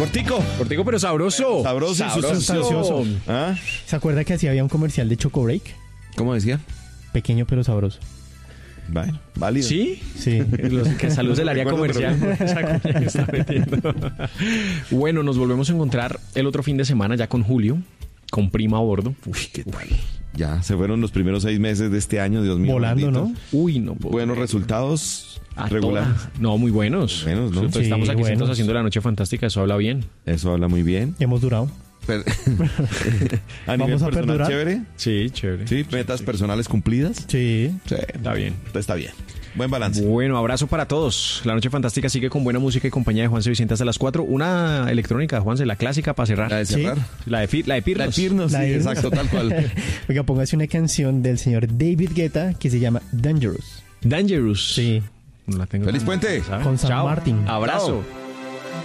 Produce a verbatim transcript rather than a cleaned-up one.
Cortico. Cortico, pero sabroso. Sabroso y Sabroso. sustancioso. ¿Ah? ¿Se acuerda que así había un comercial de Choco Break? ¿Cómo decía? Pequeño pero sabroso. Bueno, válido. ¿Sí? Sí. Los que saludos del área Recuerdo, comercial. por esa cuña que está metiendo. Bueno, nos volvemos a encontrar el otro fin de semana ya con Julio, con Prima a bordo. Uy, qué tal. Ya se fueron los primeros seis meses de este año, Dios mío. Volando, bendito. ¿no? Uy, no puedo. Buenos resultados. A Regular. toda. No, muy buenos. Buenos, ¿no? Nosotros estamos Sí, aquí buenos. juntos haciendo la noche fantástica, eso habla bien. Eso habla muy bien. Hemos durado. Pero- a nivel ¿Vamos a personal, perdurar? chévere. Sí, chévere. Sí, metas personales cumplidas. Sí. Sí, Está bien. está bien. Buen balance. Bueno, abrazo para todos. La noche fantástica sigue con buena música y compañía de Juanse Vicente hasta las cuatro. Una electrónica, Juanse, la clásica para cerrar. La de cerrar. La de, fi- la de Pirnos. La de Pirnos, La sí, de Pirnos. exacto, tal cual. Oiga, póngase una canción del señor David Guetta que se llama Dangerous. Dangerous. Sí. No la tengo. ¡Feliz puente! ¿Sabes? Con San Chao. Martín. Abrazo.